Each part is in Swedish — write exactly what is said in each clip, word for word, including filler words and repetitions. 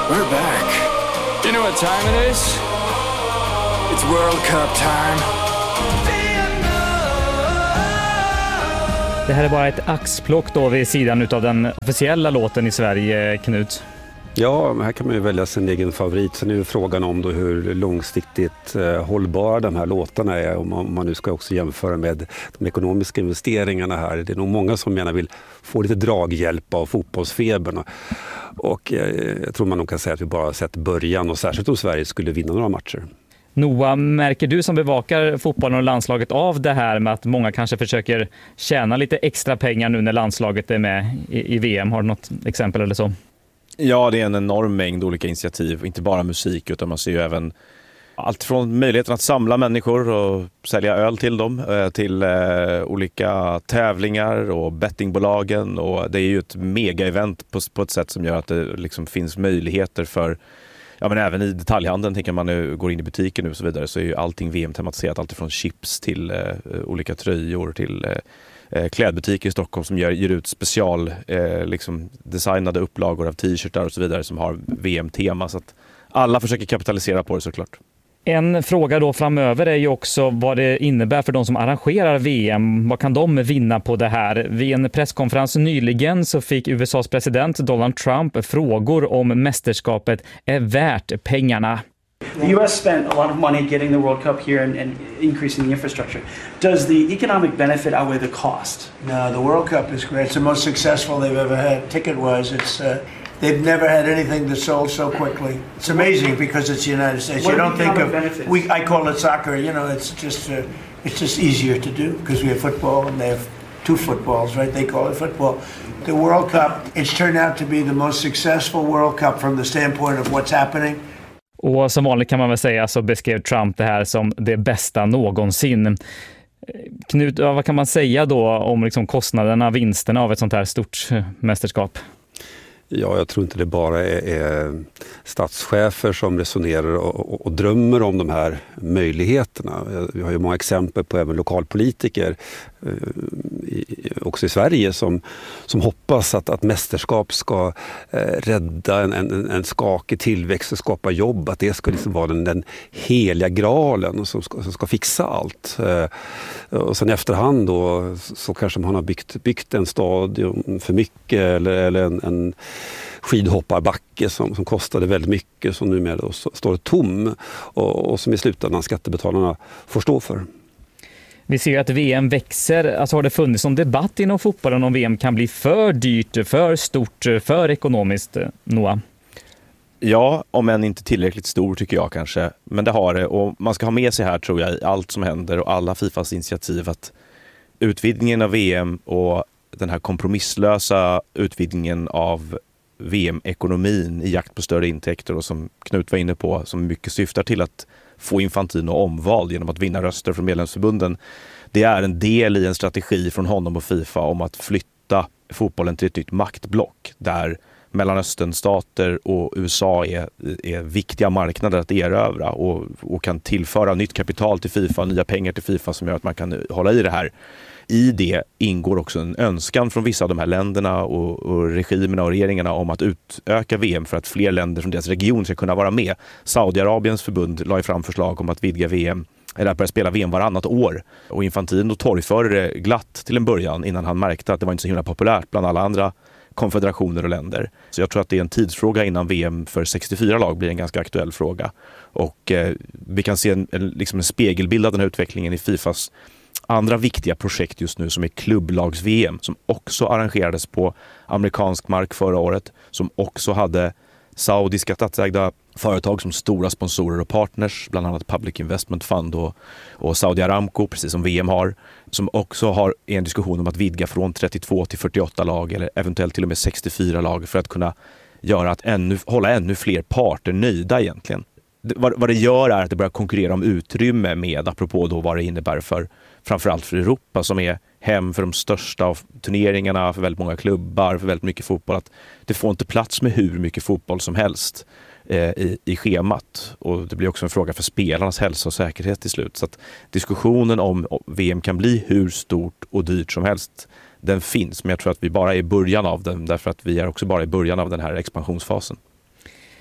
We're back. You know what time it is? It's World Cup time. Det här är bara ett axplock då vid sidan utav den officiella låten i Sverige, Knut. Ja, men här kan man ju välja sin egen favorit. Sen är ju frågan om då hur långsiktigt eh, hållbara de här låtarna är. Om man, om man nu ska också jämföra med de ekonomiska investeringarna här. Det är nog många som menar vill få lite draghjälp av fotbollsfeberna. Och eh, jag tror man nog kan säga att vi bara har sett början, och särskilt om Sverige skulle vinna några matcher. Noah, märker du som bevakar fotbollen och landslaget av det här med att många kanske försöker tjäna lite extra pengar nu när landslaget är med i, i V M? Har du något exempel eller så? Ja, det är en enorm mängd olika initiativ, inte bara musik utan man ser ju även allt från möjligheten att samla människor och sälja öl till dem till eh, olika tävlingar och bettingbolagen, och det är ju ett mega-event på, på ett sätt som gör att det liksom finns möjligheter för, ja men även i detaljhandeln, tänker man nu går in i butiken nu och så vidare, så är ju allting V M-tematiserat, allt från chips till eh, olika tröjor till eh, klädbutiker i Stockholm som gör, ger ut special eh, liksom designade upplagor av t-shirtar och så vidare som har V M-tema, så att alla försöker kapitalisera på det såklart. En fråga då framöver är ju också vad det innebär för de som arrangerar V M. Vad kan de vinna på det här? Vid en presskonferens nyligen så fick U S A:s president Donald Trump frågor om mästerskapet är värt pengarna. The U S spent a lot of money getting the World Cup here and, and increasing the infrastructure. Does the economic benefit outweigh the cost? No, the World Cup is great. It's the most successful they've ever had. Ticket-wise, it's uh, they've never had anything that sold so quickly. It's amazing because it's the United States. What you don't think of benefits? we. I call it soccer. You know, it's just uh, it's just easier to do because we have football and they have two footballs, right? They call it football. The World Cup, it's turned out to be the most successful World Cup from the standpoint of what's happening. Och som vanligt kan man väl säga så beskrev Trump det här som det bästa någonsin. Knut, vad kan man säga då om liksom kostnaderna, vinsterna av ett sånt här stort mästerskap? Ja, jag tror inte det bara är, är statschefer som resonerar och, och, och drömmer om de här möjligheterna. Vi har ju många exempel på även lokalpolitiker eh, i, också i Sverige som, som hoppas att, att mästerskap ska eh, rädda en, en, en skakig tillväxt och skapa jobb. Att det ska liksom vara den, den heliga graalen som ska, som ska fixa allt. Eh, och sen efterhand då så kanske man har byggt, byggt en stadion för mycket eller, eller en, en skidhopparbacke som, som kostade väldigt mycket, som numera då står tom och, och som i slutändan skattebetalarna får stå för. Vi ser att V M växer. Alltså har det funnits någon debatt inom fotbollen om V M kan bli för dyrt, för stort, för ekonomiskt, Noah? Ja, om än inte tillräckligt stor tycker jag kanske. Men det har det, och man ska ha med sig här tror jag i allt som händer och alla Fifas initiativ att utvidgningen av V M och den här kompromisslösa utvidgningen av V M-ekonomin i jakt på större intäkter och som Knut var inne på som mycket syftar till att få Infantino omvald genom att vinna röster från medlemsförbunden. Det är en del i en strategi från honom och FIFA om att flytta fotbollen till ett nytt maktblock där Mellanösternstater och U S A är, är viktiga marknader att erövra och, och kan tillföra nytt kapital till FIFA, nya pengar till FIFA som gör att man kan hålla i det här. I det ingår också en önskan från vissa av de här länderna och, och regimerna och regeringarna om att utöka V M för att fler länder från deras region ska kunna vara med. Saudiarabiens förbund la fram förslag om att vidga V M, eller att börja spela V M varannat år. Och Infantino torgförde det glatt till en början innan han märkte att det var inte så himla populärt bland alla andra konfederationer och länder. Så jag tror att det är en tidsfråga innan V M för sextiofyra lag blir en ganska aktuell fråga. Och eh, vi kan se en, en, liksom en spegelbild av den här utvecklingen i Fifas andra viktiga projekt just nu som är klubblags-V M som också arrangerades på amerikansk mark förra året, som också hade saudiska statsägda företag som stora sponsorer och partners, bland annat Public Investment Fund och, och Saudi Aramco, precis som V M har, som också har en diskussion om att vidga från trettiotvå till fyrtioåtta lag eller eventuellt till och med sextiofyra lag för att kunna göra att ännu, hålla ännu fler parter nöjda egentligen. Vad, vad det gör är att det börjar konkurrera om utrymme med, apropå då vad det innebär för framförallt för Europa som är hem för de största av turneringarna, för väldigt många klubbar, för väldigt mycket fotboll. Att det får inte plats med hur mycket fotboll som helst eh, i, i schemat. Och det blir också en fråga för spelarnas hälsa och säkerhet till slut. Så att diskussionen om V M kan bli hur stort och dyrt som helst, den finns. Men jag tror att vi bara är i början av den, därför att vi är också bara i början av den här expansionsfasen.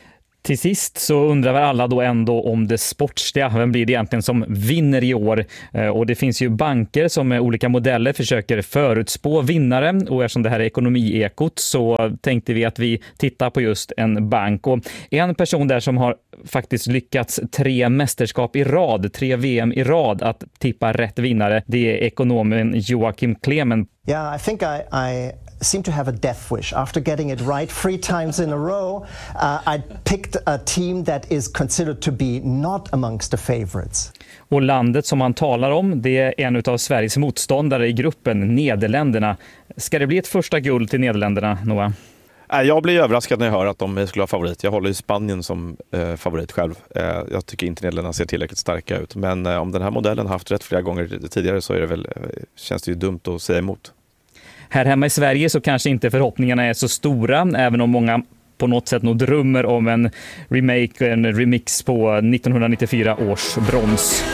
Till sist så undrar väl alla då ändå om det sportsliga. Vem blir det egentligen som vinner i år? Och det finns ju banker som med olika modeller försöker förutspå vinnare. Och eftersom det här är ekonomiekot så tänkte vi att vi tittar på just en bank. Och en person där som har faktiskt lyckats tre mästerskap i rad, tre V M i rad att tippa rätt vinnare, det är ekonomen Joakim Klemen. Yeah, I think I, I seem to have a death wish. After getting it right three times in a row, uh, I picked a team that is considered to be not amongst the favorites. Och landet som han talar om, det är en av Sveriges motståndare i gruppen, Nederländerna. Ska det bli ett första guld till Nederländerna, Noah? Jag blir överraskad när jag hör att de skulle ha favorit. Jag håller ju Spanien som eh, favorit själv. Eh, jag tycker inte Nederländerna ser tillräckligt starka ut. Men eh, om den här modellen har haft rätt flera gånger tidigare så är det väl, eh, känns det ju dumt att säga emot. Här hemma i Sverige så kanske inte förhoppningarna är så stora, även om många på något sätt nog drömmer om en remake, en remix på nittonhundranittiofyra års brons.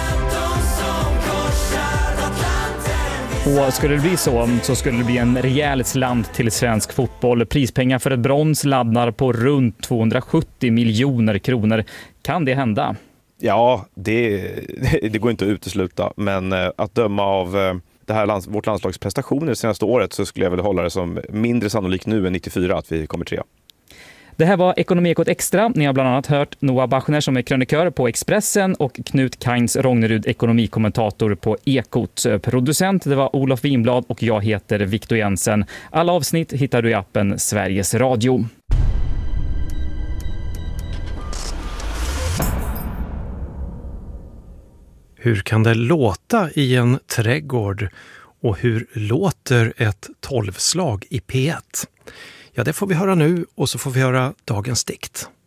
Och skulle det bli så, så skulle det bli en rejäl slant till svensk fotboll. Prispengar för ett brons laddar på runt tvåhundrasjuttio miljoner kronor. Kan det hända? Ja, det, det går inte att utesluta. Men att döma av det här lands, vårt landslags prestationer det senaste året så skulle jag väl hålla det som mindre sannolikt nu än nittiofyra att vi kommer tre. Det här var Ekonomiekot Extra. Ni har bland annat hört Noah Bachner som är krönikör på Expressen och Knut Kainz Rognerud, ekonomikommentator på Ekot. Producent det var Olof Winblad och jag heter Victor Jensen. Alla avsnitt hittar du i appen Sveriges Radio. Hur kan det låta i en trädgård och hur låter ett tolvslag i P ett? Ja, det får vi höra nu och så får vi höra dagens dikt.